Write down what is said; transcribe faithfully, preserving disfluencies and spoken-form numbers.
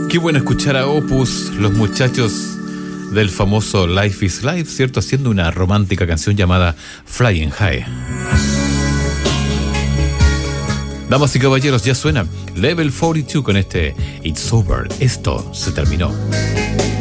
Qué bueno escuchar a Opus, los muchachos del famoso Life is Life, ¿cierto? Haciendo una romántica canción llamada Flying High. Damas y caballeros, ya suena Level cuarenta y dos con este It's Over. Esto se terminó.